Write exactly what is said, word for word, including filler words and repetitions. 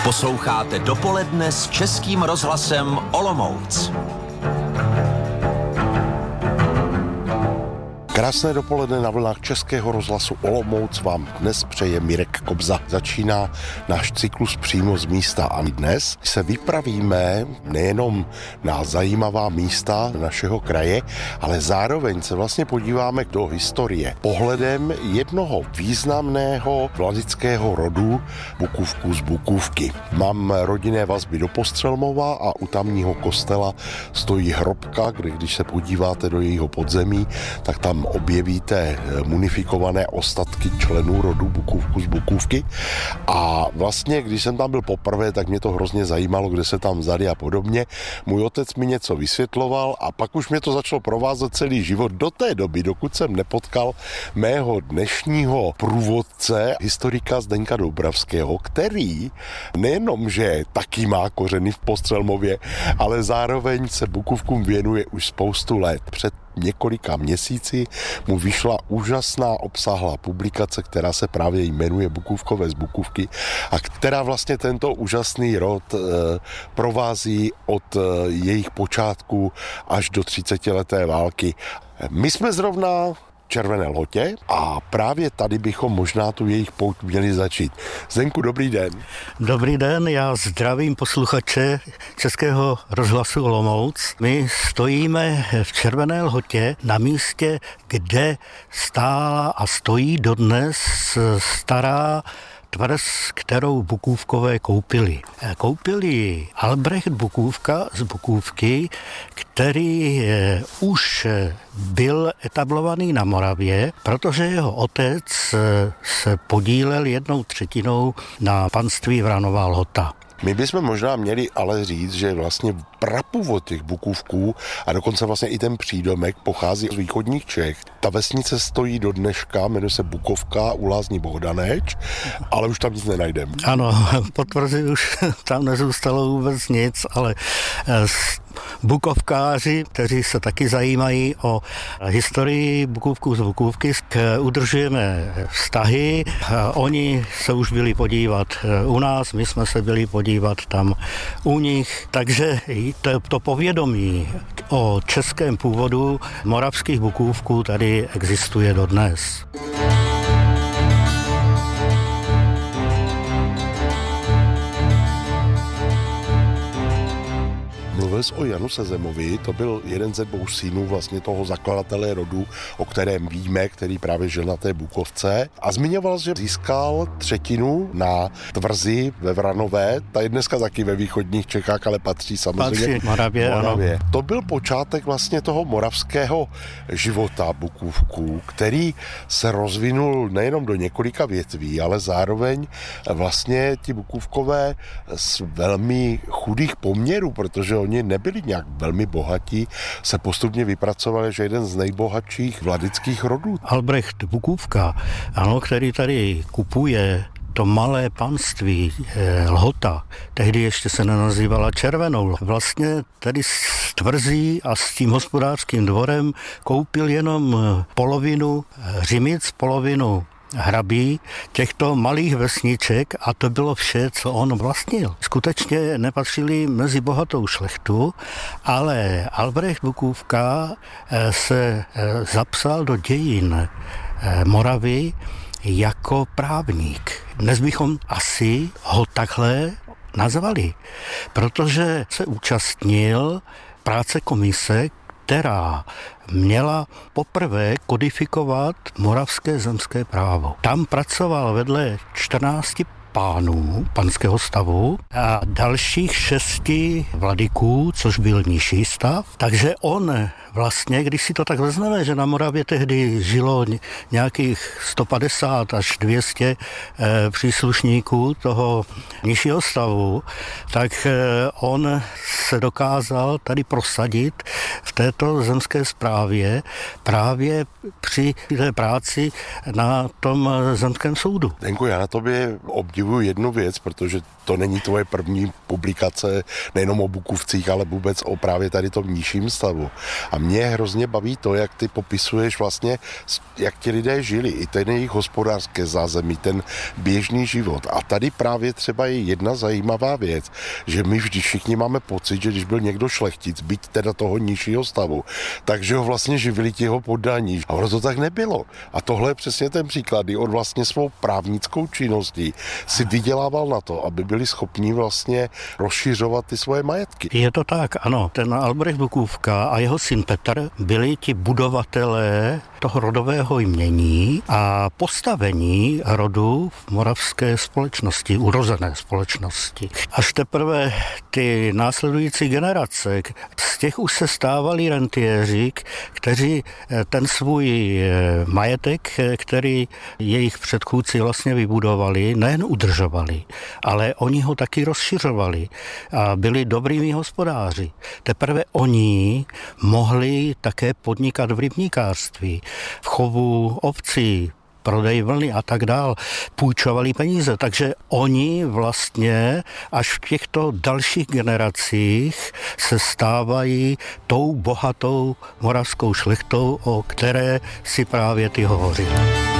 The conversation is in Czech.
Posloucháte Dopoledne s Českým rozhlasem Olomouc. Krásné dopoledne na vlnách Českého rozhlasu Olomouc vám dnes přeje Mirek Kobza. Začíná náš cyklus přímo z místa a dnes se vypravíme nejenom na zajímavá místa našeho kraje, ale zároveň se vlastně podíváme do historie pohledem jednoho významného vladického rodu Bukůvků z Bukůvky. Mám rodinné vazby do Postřelmova a u tamního kostela stojí hrobka, kde když se podíváte do jejího podzemí, tak tam objevíte munifikované ostatky členů rodu Bukůvků z Bukůvky. A vlastně, když jsem tam byl poprvé, tak mě to hrozně zajímalo, kde se tam vzali a podobně. Můj otec mi něco vysvětloval a pak už mě to začalo provázet celý život do té doby, dokud jsem nepotkal mého dnešního průvodce, historika Zdeňka Doubravského, který nejenom, že taky má kořeny v Postřelmově, ale zároveň se Bukůvkům věnuje už spoustu let. Před několika měsíci mu vyšla úžasná obsáhlá publikace, která se právě jmenuje Bukůvkové z Bukůvky a která vlastně tento úžasný rod e, provází od e, jejich počátků až do třicetileté války. My jsme zrovna Červené Lhotě a právě tady bychom možná tu jejich pouť měli začít. Zdenku, dobrý den. Dobrý den, já zdravím posluchače Českého rozhlasu Olomouc. My stojíme v Červené Lhotě na místě, kde stála a stojí dodnes stará tvrz, kterou Bukůvkové koupili. Koupili Albrecht Bukůvka z Bukůvky, který už byl etablovaný na Moravě, protože jeho otec se podílel jednou třetinou na panství Vranová Lhota. My bychom možná měli ale říct, že vlastně prapůvod těch Bukůvků a dokonce vlastně i ten přídomek pochází z východních Čech. Ta vesnice stojí do dneška, jmenuje se Bukovka u Lázní Bohdaneč, ale už tam nic nenajdeme. Ano, po tvrzi už tam nezůstalo vůbec nic, ale bukovkáři, kteří se taky zajímají o historii Bukůvků z Bukůvky, udržujeme vztahy. Oni se už byli podívat u nás, my jsme se byli podívat tam u nich, takže to, to povědomí o českém původu moravských Bukůvků tady existuje dodnes. Mluvil jsi o Janu Sezemovi, to byl jeden ze dvou synů vlastně toho zakladatele rodu, o kterém víme, který právě žil na té Bukovce. A zmiňoval, že získal třetinu na tvrzi ve Vranové, ta je dneska taky ve východních Čechách, ale patří samozřejmě patří Moravě, Moravě. To byl počátek vlastně toho moravského života Bukůvků, který se rozvinul nejenom do několika větví, ale zároveň vlastně ti Bukůvkové z velmi chudých poměrů, protože oni nebyli nějak velmi bohatí, se postupně vypracovali, že jeden z nejbohatších vladických rodů. Albrecht Bukůvka, ano, který tady kupuje to malé panství eh, Lhota, tehdy ještě se nenazývala Červenou. Vlastně tady s tvrzí a s tím hospodářským dvorem koupil jenom polovinu Řimic, polovinu hrabí těchto malých vesniček a to bylo vše, co on vlastnil. Skutečně nepatřili mezi bohatou šlechtu, ale Albrecht Bukůvka se zapsal do dějin Moravy jako právník. Dnes bychom asi ho takhle nazvali, protože se účastnil práce komise, která měla poprvé kodifikovat moravské zemské právo. Tam pracoval vedle čtrnácti pánů panského stavu a dalších šesti vladyků, což byl nižší stav. Takže on vlastně, když si to tak vezmeme, že na Moravě tehdy žilo nějakých sto padesát až dvě stě eh, příslušníků toho nižšího stavu, tak eh, on se dokázal tady prosadit v této zemské správě právě při té práci na tom zemském soudu. Denku, já na tobě obdivuju jednu věc, protože to není tvoje první publikace nejenom o Bukovcích, ale vůbec o právě tady tom nižším stavu. A mě hrozně baví to, jak ty popisuješ vlastně, jak ti lidé žili, i ten jejich hospodářské zázemí, ten běžný život. A tady právě třeba je jedna zajímavá věc, že my vždy všichni máme pocit, že když byl někdo šlechtic, byť teda toho nižšího stavu, takže ho vlastně živili ti jeho poddaní. A ono to tak nebylo. A tohle je přesně ten příklad, kdy on vlastně svou právnickou činností si vydělával na to, aby byli schopni vlastně rozšiřovat ty svoje majetky. Je to tak, ano. Ten Albrecht Bukůvka a jeho syn Petr byli ti budovatelé toho rodového jmění a postavení rodu v moravské společnosti, urozené společnosti. Až teprve ty následující generace, z těch už se stávali rentiéři, kteří ten svůj majetek, který jejich předchůdci vlastně vybudovali, nejen udržovali, ale oni ho taky rozšiřovali a byli dobrými hospodáři. Teprve oni mohli také podnikat v rybníkářství, v chovu ovcí, prodej vlny a tak dál, půjčovali peníze. Takže oni vlastně až v těchto dalších generacích se stávají tou bohatou moravskou šlechtou, o které si právě ty hovořili.